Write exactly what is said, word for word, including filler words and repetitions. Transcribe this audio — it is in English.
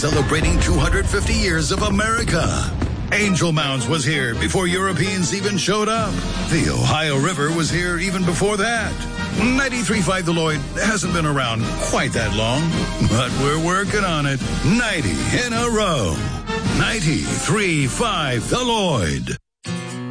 celebrating two hundred fifty years of America. Angel Mounds was here before Europeans even showed up. The Ohio River was here even before that. ninety-three point five The Lloyd hasn't been around quite that long, but we're working on it. ninety in a row. ninety-three point five The Lloyd.